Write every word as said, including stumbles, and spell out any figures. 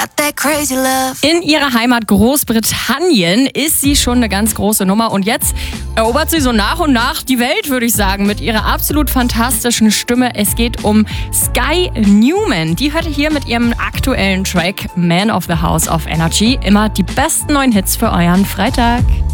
got that crazy love. In ihrer Heimat Großbritannien ist sie schon eine ganz große Nummer und jetzt erobert sie so nach und nach die Welt, würde ich sagen, mit ihrer absolut fantastischen Stimme. Es geht um Sky Newman. Die hört ihr hier mit ihrem aktuellen Track Man of the House auf Energy. Immer die besten neuen Hits für euren Freitag.